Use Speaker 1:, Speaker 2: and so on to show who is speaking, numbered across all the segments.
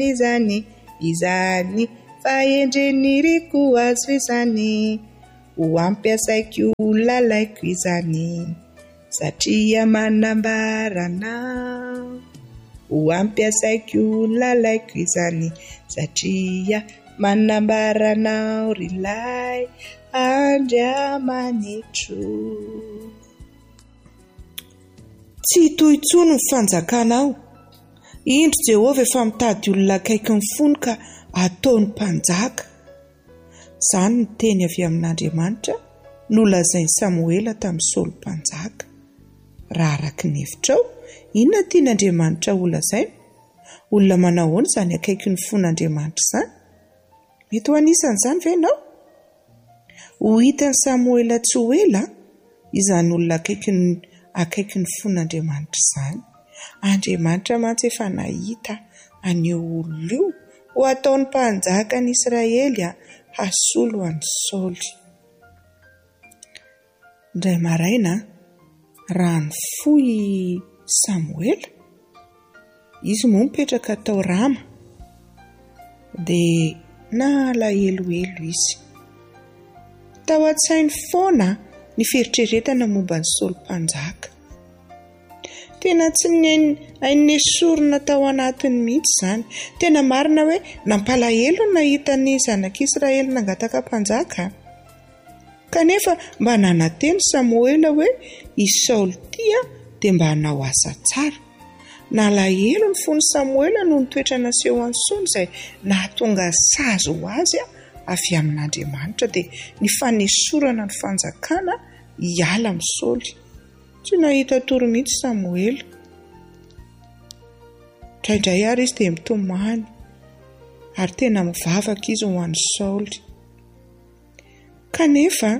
Speaker 1: izany fahendreny riko azy izany ho ampiasaiko lalaiko izany satria manambaranao ho ampiasaiko lalaiko izany satria manambaranao rilay Andriamanitro. Tsy tohitsony ny fanjakanao. Indro Jehovah efa mitady olona akaiky ny fony ka ataony mpanjaka. Izany ny teny avy amin'Andriamanitra nolazainy Samuela tamin'ny Saoly mpanjaka. Raha araka ny hevitrao, inona tian'Andriamanitra holazaina? Olona manahoana izany akaiky ny fon'Andriamanitra izany? Mety ho anisan'izany ve ianao? Ho hitan'ny Samuela tsy ho ela izany olona akaiky ny fon'Andriamanitra izany. Andriamanitra mantsy efa nahita anio olona io ho ataony mpanjaka ny Israely hasolo an'i Saoly. Indray maraina raha nifoy Samuela, izy moa mipetraka tao Rama dia nalahelohelo izy. Tao an-tsainy foana ny fieritreretana momba ny Saoly mpanjaka. Tena tsy esorina tao anatiny mihitsy izany. Tena marina hoe nampalahelo nahita ny zanak'Israely nangataka mpanjaka. Kanefa mba nananteny Samuela hoe i Saoly tia dia mba hanao asa tsara. Nalahelo ny fony Samuela no nitoetra naseho an'ny Saoly izay nahatonga sazy ho azy avy amin'Andriamanitra dia ny fanesorana ny fanjakana hiala amin'ny Saoly. Tsy nahita toro mihitsy Samuela. Indraindray ary izy dia mitomany ary tena mivavaka izy ho an'ny Saoly. Kanefa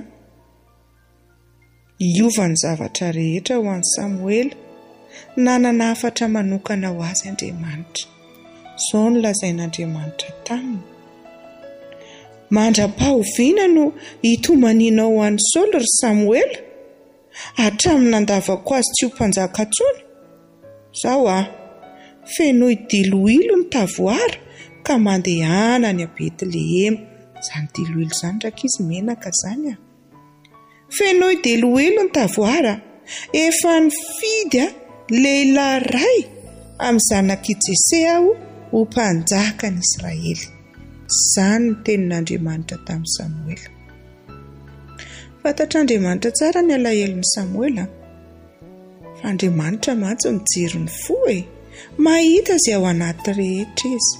Speaker 1: hiova ny zavatra rehetra ho an'ny Samuela, nanana hafatra manokana ho azy Andriamanitra. Izao no lazain'Andriamanitra taminy. Mandra-pahoviana no hitomaniana ho an'ny Saoly ry Samuela, hatramin'ny nandavako azy tsy ho mpanjaka intsony. Izao fenoy diloilo ny tavoara ka mandehana any Betlehema. Izany diloilo izany rakizy menaka izany fenoy diloilo ny tavoara efa nifidy lehilahy ray amin'ny zanak'i Jese ho mpanjaka ny Israely. Izany ny tenin'Andriamanitra tamin'ny Samuela. Fantatr'Andriamanitra tsara ny alahelon'ny Samuela. Fa Andriamanitra mantsy mijery ny fo mahita izay ao anaty rehetra izy.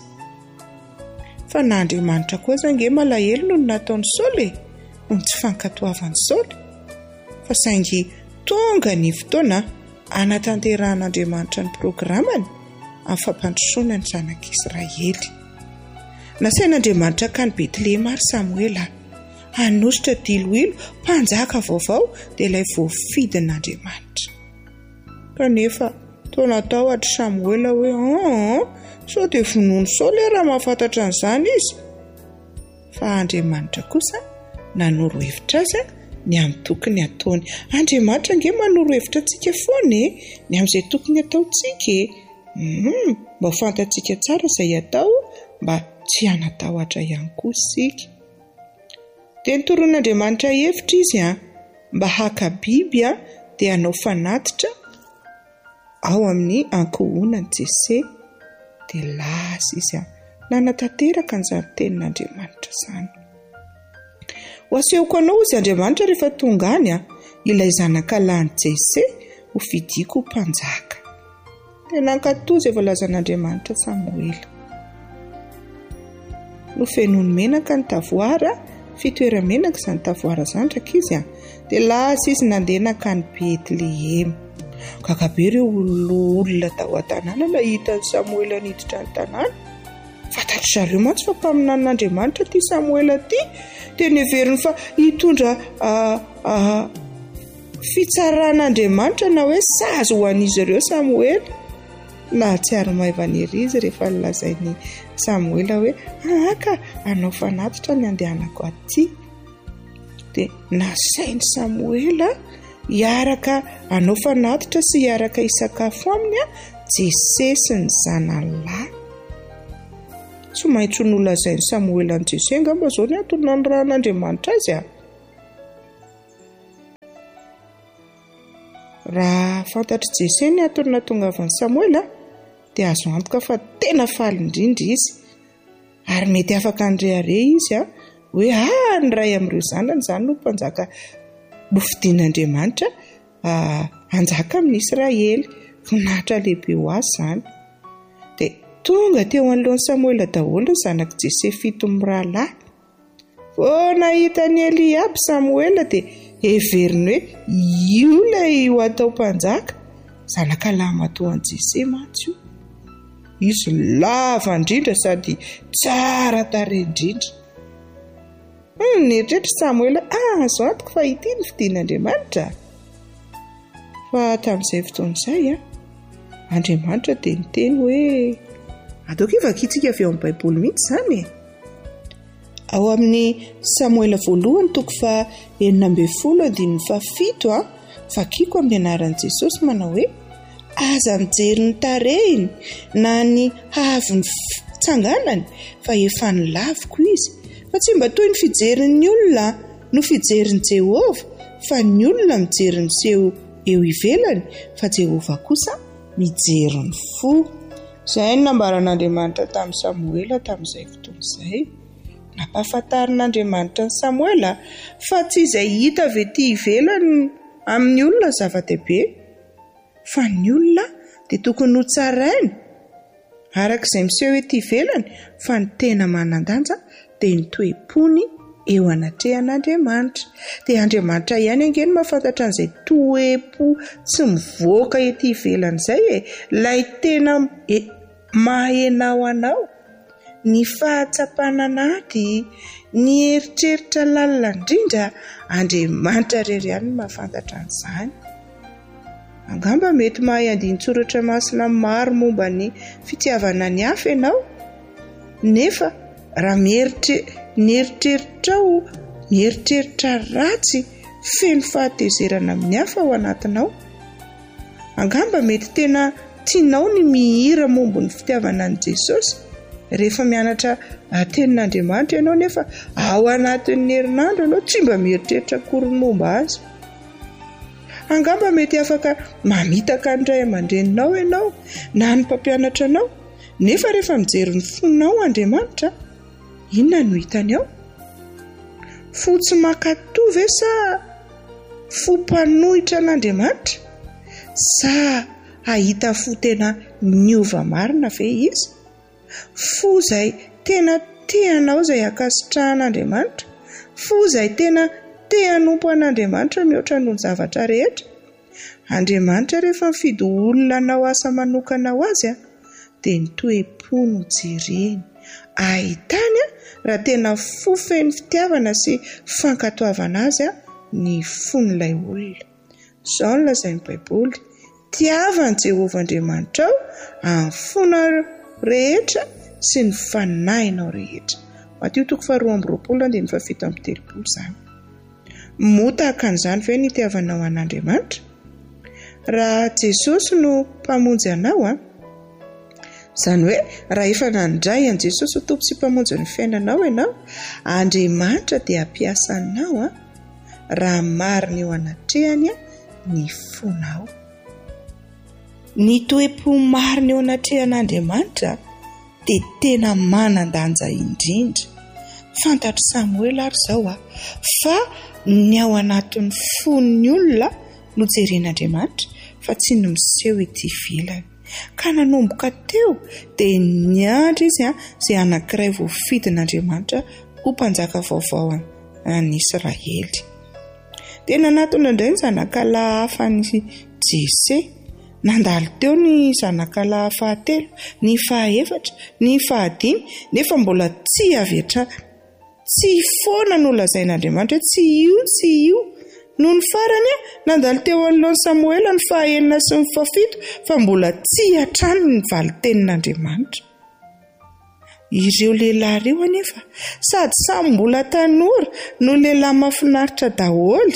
Speaker 1: Fa na Andriamanitra kosa ange malahelo noho ny nataon'ny Saoly no tsy fankatoavan'ny Saoly. Fa saingy tonga ny fotoana anatanteran'Andriamanitra ny programany amin'ny fampandrosoana ny zanak'Israely. Nasain'Andriamanitra ka ny Betlehema ary Samuela hanositra diloilo mpanjaka vaovao dia ilay voafidin'Andriamanitra. Kanefa toa natahotra Samuela hoe sao dia vonoiny Saoly raha mahafantatra an'izany izy. Fa Andriamanitra kosa nanoro hevitra azy ny amin'ny tokony ataony. Andriamanitra ange manoro hevitra antsika foana ny amin'izay tokony ataontsika. Mba ho fantatsika tsara izay atao mba tsy hanatahotra ihany koa isika. Dia nitoroan'Andriamanitra hevitra izy mba haka biby dia hanao fanatitra ao amin'ny ankohonan'i Jese. Dia lasa izy nanatanteraka an'izany tenin'Andriamanitra izany. Ho asehoko anao izy Andriamanitra rehefa tonga any ilay zanak'alahin'i Jese ho fidiko ho mpanjaka. Tena ankatoza izay voalazan'Andriamanitra Samuela. No fenony menaka ny tavoara, fitoeramenaka izany tavoara izany rakizy dia lasa izy nandeha nakany Betlehema. Kakabe ireo olona tao an-tanàna nahitan'ny Samuela niditra ny tanàna. Fantatry zareo mantsy fa mpaminan'Andriamanitra ity Samuela ity. Dia neveriny fa hitondra fitsaran'Andriamanitra na hoe sazy ho an'izy ireo Samuela. Na tsy ary-maivana ery izy rehefa nilazainy Samuela hoe ka anao fanatitra ny andehanako aty. Dia nasainy Samuela hiaraka anao fanatitra sy hiaraka hisakafo aminy Jese sy ny zanany lahy. tsy maintsy nolazainy Samoela ny Jesy angamba zao ny antony nandrahan'Andriamanitra azy a. Raha fantatry Jesy ny antony nahatongavan'ny Samoela dia azo antoka fa tena faly indrindra izy, ary mety afaka andrehare izy a hoe ny ray amin'ireo zanany izany no mpanjaka nofidian'Andriamanitra anjaka amin'ny Israely, voninahitra lehibe ho azy izany. Dia tonga teo anoloan'i Samoela daholo ny zanak' Jesy 7 mirahalahy. Vao nahita ny Eliab Samoela dia heveriny hoe io ilay ho atao mpanjaka, zanakalahy matoan'i Jesy mantsy io. Izy lava indrindra sady tsara tarehy indrindra. Nieritreritry Samoela zao antoka fa ity ny fidian'Andriamanitra. Fa tamin'izay fotoan'izay Andriamanitra dia niteny hoe ataoko vakitsika avy ao amin'ny Baiboly mihitsy izany e. Ao amin'ny Samoela voalohany 9:17 vakiako amin'ny anaran'i Jesosy manao hoe aza mijery ny tarehiny na ny haviny tsanganany fa efa nilaviko izy, fa tsy mba toy ny fijerin'ny olona no fijerin'i Jehovah, fa ny olona mijery ny seho eo ivelany, fa Jehovah kosa mijery ny fo. Izay ny nambaran'Andriamanitra tamin'ny Samoela tamin'izay fotoan'izay. Nampahafantarin'Andriamanitra ny Samoela fa tsy izay hita avy ety ivelany amin'ny olona zava-dehibe, fa ny olona dia tokony ho tsarainy arak'izay miseho ety ivelany, fa ny tena manan-danja dia ny toe-pony eo anatrehan'Andriamanitra. Dia Andriamanitra ihany angeny mahafantatra an'izay toe-po tsy mivoaka ety ivelany izay lay tena mahenao anao, ny fahatsapana anaty, ny eritreritra lalina indrindra, Andriamanitra irery ihany no mahafantatra an'izany. Angamba mety mahay andinin-tsoratra masina maro momba ny fitiavana ny hafa ianao, nefa raha mieritreritrao, mieritreritra ratsy feno fahatezerana amin'ny hafa ao anatinao. Angamba mety tena tianao ny mihira momba ny fitiavana an'i Jesosy rehefa mianatra tenin'Andriamanitra ianao, nefa ao anatin'ny herinandro ianao tsy mba mieritreritra akory ny momba azy. Angamba mety afaka mamitaka ny ray aman-dreninao ianao na ny mpampianatra anao, nefa rehefa mijery ny fonao Andriamanitra, inona no hitany ao? Fo tsy makato ve sa fo mpanohitra an'Andriamanitra? Sa ahita fo tena niova marina ve izy? Fo izay tena teanao izay akasitrahan'Andriamanitra? Fo izay tena te-hanompo an'Andriamanitra mihoatra noho ny zavatra rehetra? Andriamanitra rehefa mifidy olona hanao asa manokana ho azy dia ny toe-po no jereny. Ahitany raha tena fo feno fitiavana sy fankatoavana azy ny fon'ilay olona. Izao no lazain'ny Baiboly: tiavan'i Jehovah Andriamanitra amin'ny fonao rehetra sy ny fanahinao rehetra. Mateo 2:2-7 izany. Tahaka an'izany ve ny tiavanao an'Andriamanitra? Raha Jesosy no mpamonjy anao izany hoe raha efa nandray an' Jesosy ho tompo sy mpamonjy ny fiainanao ianao, Andriamanitra dia hampiasa anao raha marina eo anatrehany ny fonao. Ny toe-po marina eo anatrehan'Andriamanitra dia tena manan-danja indrindra. Fantatry Samoela ary izao fa ny ao anatin'ny fon'ny olona no jeren'Andriamanitra, fa tsy ny miseho ety ivelany. Ka nanomboka teo dia niandry izy izay anankiray voafidin'Andriamanitra ho mpanjaka vaovao an'i Israely. Dia nanatona indray ny zanakalahy hafa ny Jesy. Nandalo teo ny zanakalahy fahatelo, ny fahaefatra, ny fahadimy, nefa mbola tsy avy hatrany. Tsy foana no lazain'Andriamanitra tsy io. Noho ny farany nandalo teo anoloan'i Samoela ny fahaenina sy ny fahafito, fa mbola tsy hatrany ny valitenin'Andriamanitra. Ireo lehilahy ireo anefa sady samy mbola tanora no lehilahy mahafinaritra daholo,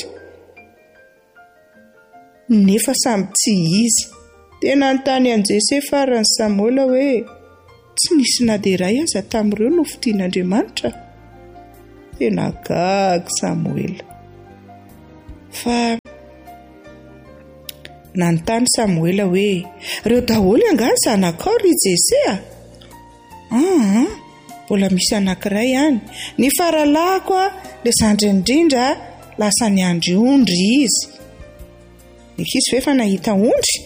Speaker 1: nefa samy tsy izy. Tena notany an'i Jesy faran'i Samoela hoe tsy nisy na dia iray aza tamin'ireo no fitian'Andriamanitra. Tena gaga Samuela. Fa nanontany Samuela hoe ireo daholo angany zanakao ry Jese a? Mbola misy anankiray ihany. Ny faralahako a dia zandry indrindra lasa ny andry ondry izy. Ikizy ve fa nahita ondry?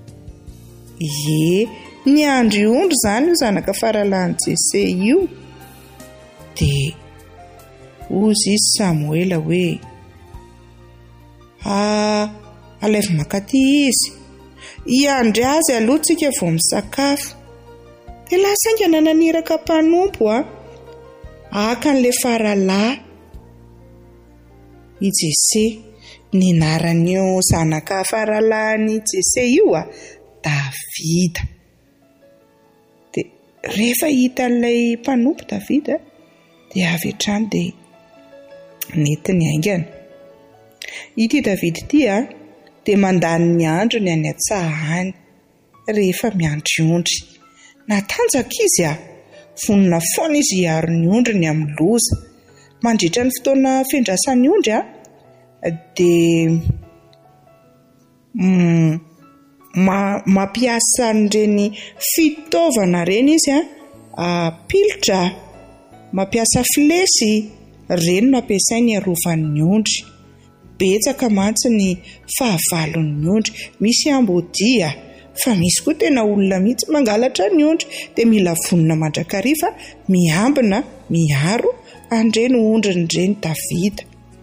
Speaker 1: Ie, ny andry ondry zany io zanaka faralahan'i Jese io. Dia ozy izy Samuela hoe alaivo makaty izy, iandry azy aloha tsika vao misakafo. Dia lasa sainga nananiraka mpanompo aka n'ilay faralahy. I Jese, ny anaran'io zanaka faralahan'i Jese io Davida. Dia rehefa hita an'ilay mpanompo Davida dia avy hatrany dia netiny aingana. Ity Davida ity dia mandany ny andro ny any an-tsahany rehefa miandry ondry. Natanjaka izy vonona foana izy hiaro ny ondry ny amin'ny loza. Mandritra ny fotoana fiandrasan'ny ondry dia mampiasa an'ireny fitaovana ireny izy pilitra, mampiasa flesy, ireny no ampiasainy hiarovany ondry. Betsaka mantsy ny fahavalon'ny ondry. Misy ambodia, fa misy koa tena olona mihitsy mangalatra ny ondry dia mila vonona mandrakariva, miambina, miaro an'ireny ondrin'ireny Davida.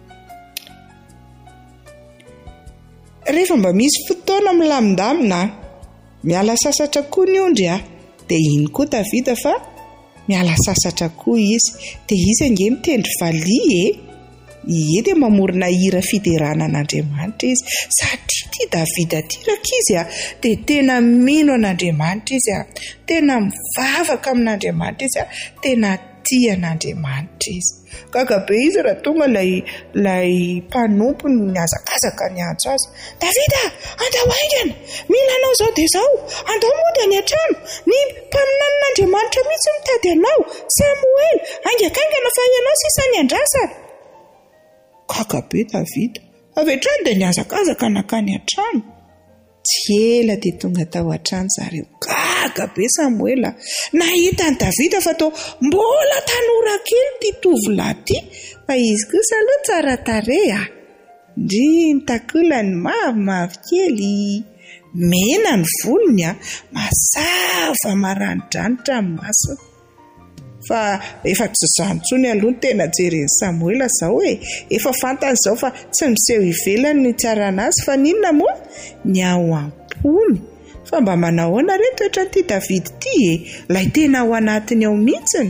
Speaker 1: Rehefa mba misy fotoana milamindamina, miala sasatra koa ny ondry dia iny koa Davida fa miala sasatra koa izy. Dia izy ange mitendry valia dia mamorona hira fideranan'Andriamanitra izy. Satria ity Davida ity rakizy dia tena mino an'Andriamanitra izy tena mivavaka amin'Andriamanitra izy tena tia an'Andriamanitra izy. Gaga be izy raha tonga lay mpanompo ny hazakazaka ny antso azy. Davida, andao aingana, mila anao zao dia zao, andao mondy any an-trano, ny mpaminan'Andriamanitra mihitsy mitady anao, Samuel, aingakaingana fa ianao sisa ny andrasana. Gaga be Davida, avy hatrany dia nihazakazaka nakany an-trano. Tsy ela dia tonga tao an-trano zareo. Gaga be Samuela, nahita ny Davida fa toa mbola tanora kely ity tovolahy ity, fa izy kosa aloha tsara tarehy ndry ny takolany mavomavo kely, mena ny volony mazava maranidranitra ny masony. Fa efa tsy zany intsony aloha ny tena jeren'ny Samuela zao efa fantany zao fa tsy miseho ivelany ny tsaranazy fa ninona moa ny ao am-pony. Fa mba manahoana re toetra an'ity Davida ity lay tena ao anatiny ao mihitsiny.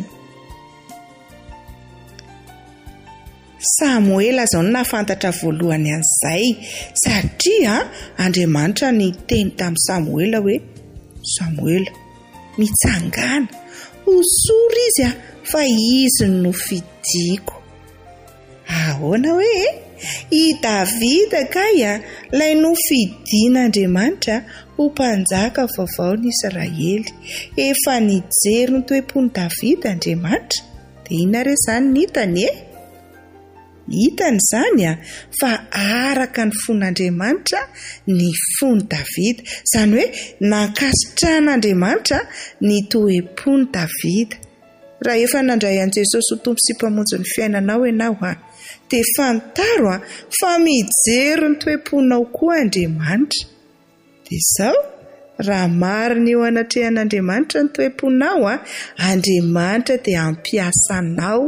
Speaker 1: Samuela zao no nafantatra voalohany an'izay satria Andriamanitra ny teny tamin'ny Samuela hoe Samuela, mitsangana, osory izy fa izy no fidiko. Ahoana hoe i Davida kay lay nofidian'Andriamanitra ho mpanjaka vaovao ny Israely. Efa nijery ny toe-pony Davida Andriamanitra. Dia ina re izany ny hitany hitany izany fa araka ny fon'Andriamanitra ny fony Davida. Izany hoe nankasitrahan'Andriamanitra ny toe-pony Davida. Raha efa nandray an'i Jesosy ho tompo sy mpamonjy ny fiainanao ianao dia fantaro fa mijery ny toe-ponao koa Andriamanitra. Dia izao raha marina eo anatrehan'Andriamanitra ny toe-ponao Andriamanitra dia ampiasanao.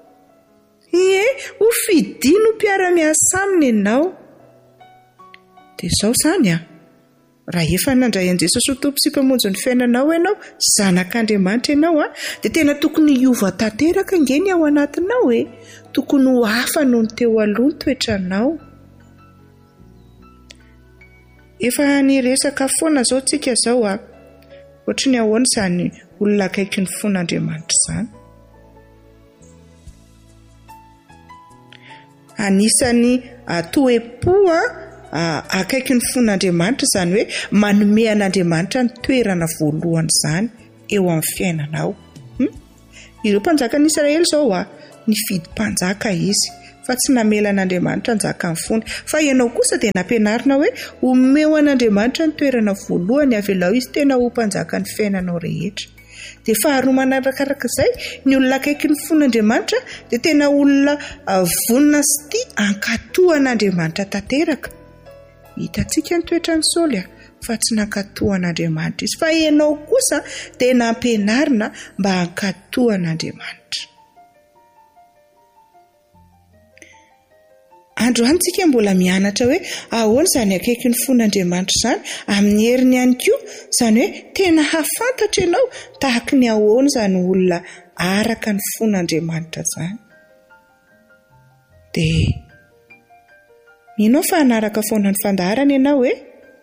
Speaker 1: Ho fidino mpiara-miasa aminy ianao. Dia izao izany raha efa nandray an'i Jesosy ho tompo sy mpamonjy ny fiainanao ianao, zanak'Andriamanitra ianao dia tena tokony hiova tanteraka ngeny ao anatinao tokony ho hafa noho ny teo aloha ny toetranao. Efa niresaka foana zao tsika zao ohatry ny ahoana izany olona akaiky ny fon'Andriamanitra izany. Anisany toe-po akaiky ny fon'Andriamanitra izany hoe manome an'Andriamanitra ny toerana voalohany izany eo amin'ny fiainanao. Ireo mpanjakan'Israely izao nifidy mpanjaka izy fa tsy namelan'Andriamanitra njaka ny fony, fa ianao kosa dia nampianarina hoe omeo an'Andriamanitra ny toerana voalohany avy eo izy tena ho mpanjaka ny fiainanao rehetra. Dia faharoa manarakaraka izay, ny olona akaiky ny fon'Andriamanitra dia tena olona vonina sy tia ankatohan'Andriamanitra tanteraka. Hitantsika ny toetrany Saoly fa tsy nankatohan'Andriamanitra izy, fa ianao kosa dia nampianarina mba ankatohan'Andriamanitra. Androany tsika mbola mianatra hoe ahoana izany akaiky ny fon'Andriamanitra izany, amin'ny heriny ihany koa, izany hoe tena hafantatra ianao tahaka ny ahoana izany olona araka ny fon'Andriamanitra izany. Dia mino fa hanaraka foana ny fandaharana ianao hoe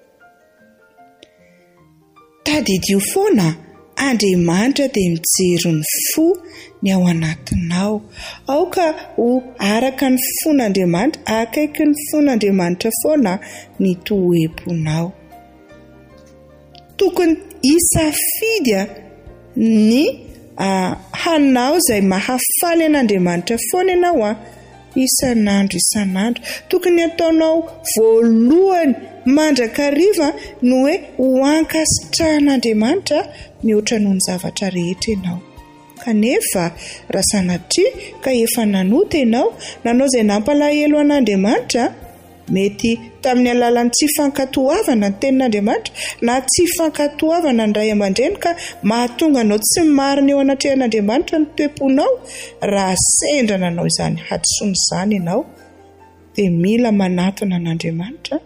Speaker 1: tadidio foana Andriamanitra dia mijery ny fo ny ao anatinao. Aoka ho araka ny fon'Andriamanitra, akaiky ny fon'Andriamanitra foana ny toeponao. Tokony hisafidy ny hanao izay mahafaly an'Andriamanitra foana ianao isan'andro. Tokony ataonao voalohany mandrakariva no hoe ho ankasitrahan'Andriamanitra mihoatra noho ny zavatra rehetra ianao. Kanefa raha sanatria ka efa nanota ianao, nanao izay nampalahelo an'Andriamanitra, mety tamin'ny alalan'ny tsy fankatoavana ny tenin'Andriamanitra na tsy fankatoavana ny ray aman-dreny ka mahatonga anao tsy marina eo anatrehan'Andriamanitra ny toeponao, raha sendra nanao izany hadisoana izany ianao dia mila manatona an'Andriamanitra.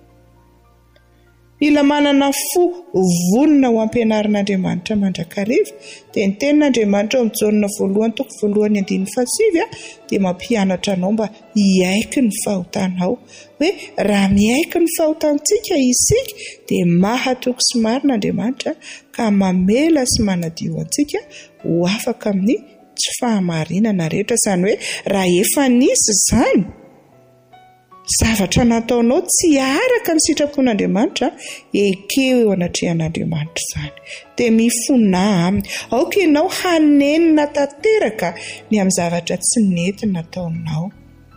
Speaker 1: Mila manana fo vonona ho ampianarin'Andriamanitra mandrakariva. Dia ny tenin'Andriamanitra ao amin'ny Jaonina 1:1-7 dia mampianatra anao mba hiaiky ny fahotanao. Hoe raha miaiky ny fahotantsika isika dia mahatoky sy marin'Andriamanitra ka mamela sy manadio antsika ho afaka amin'ny tsy fahamarinana rehetra. Izany hoe raha efa nisy izany zavatra nataonao tsy araka ny sitrapon'Andriamanitra, ekeo eo anatrehan'Andriamanitra izany dia mifona aminy. Aoka ianao hanenina tanteraka ny amin'ny zavatra tsy nety nataonao.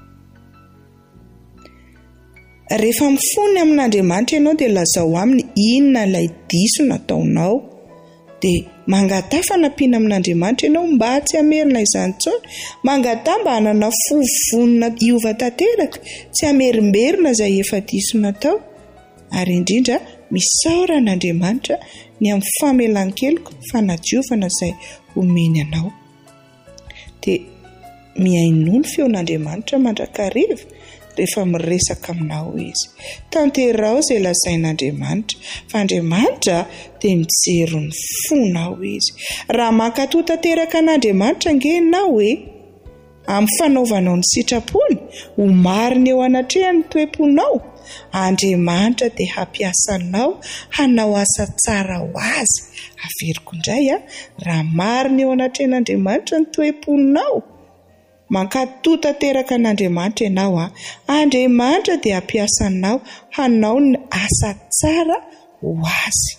Speaker 1: Rehefa mifony amin'Andriamanitra ianao dia lazao aminy inona ilay diso nataonao, dia mangatà fanampiana amin'Andriamanitra ianao mba tsy hamerina izany intsony, mangatà mba hanana fovonina hiova tanteraka, tsy hamerimberina izay efa diso natao, ary indrindra misaoran'Andriamanitra ny amin'ny famelan-keloka fanadiovana izay omeny anao. Dia miaino ny feon'Andriamanitra mandrakariva rehefa miresaka aminao izy. Tanterao izay lazain'Andriamanitra, fa Andriamanitra dia mijery ny fonao izy. Raha mankatoa tanteraka an'Andriamanitra ange ianao amin'ny fanaovanao ny sitrapony, ho marina eo anatrehany toeponao, Andriamanitra dia hampiasanao hanao asa tsara ho azy. Averiko indray raha marina eo anatrehan'Andriamanitra ny toeponao, mankatoa tanteraka an'Andriamanitra ianao, Andriamanitra dia hampiasanao hanao ny asa tsara ho azy.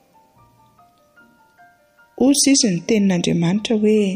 Speaker 1: Ozy izy ny tenin'Andriamanitra hoe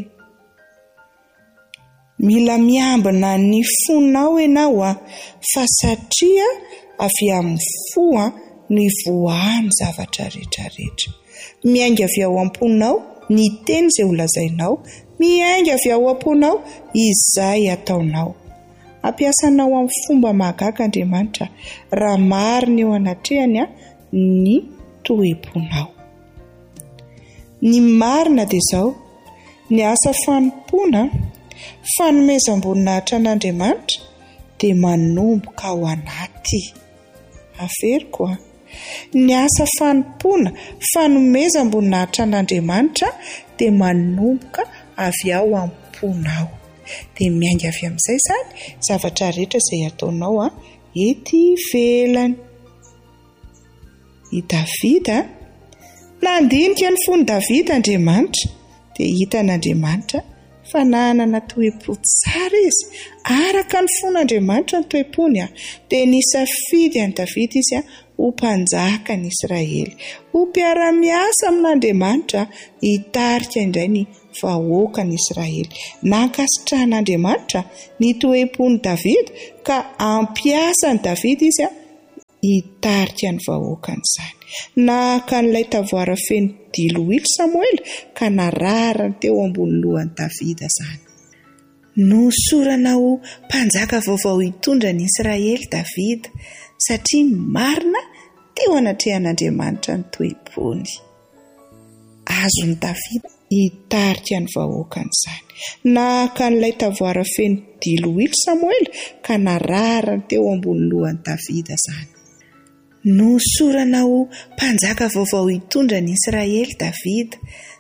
Speaker 1: mila miambina ny fonao ianao fa satria avy amin'ny fo ny voahan'ny zavatra rehetrarehetra. Miainga avy ao am-ponao ny teny izay ho lazainao, miainga avy ao am-ponao izay ataonao. Ampiasanao amin'ny fomba mahagaga Andriamanitra raha marina eo anatrehany ny toeponao. Ny marina dia izao, ny asa fanompoana, fanomezam-boninahitra an'Andriamanitra dia manomboka ao anaty. Averiko ny asa fanompoana, fanomezam-boninahitra an'Andriamanitra dia manomboka avy ao am-ponao. Dia miainga avy amin'izay izany zavatra rehetra izay ataonao ety ivelany. I Davida nandinika ny fony Davida Andriamanitra, dia hitan'Andriamanitra fa nanana toepo tsara izy, araka ny fon'Andriamanitra ny toepony, dia nisafidy an'i Davida izy ho mpanjaka ny Israely, ho mpiara-miasa amin'Andriamanitra hitarika indray ny vahoaka ny Israely. Nankasitrahan'Andriamanitra ny toe-pony Davida ka ampiasa ny Davida izy hitarika ny vahoakan'izany. Naka n'ilay tavoara feno diloilo Samoela ka nararany teo ambony lohan'i Davida izany. Nosorana ho mpanjaka vaovao hitondra ny Israely Davida satria marina teo anatrehan'Andriamanitra ny toe-pony. Azony Davida hitarika ny vahoakan'izany. Naka n'ilay tavoara feno diloilo Samoela ka nararany teo ambony lohan'i Davida izany. Nosorana ho mpanjaka vaovao hitondra ny Israely Davida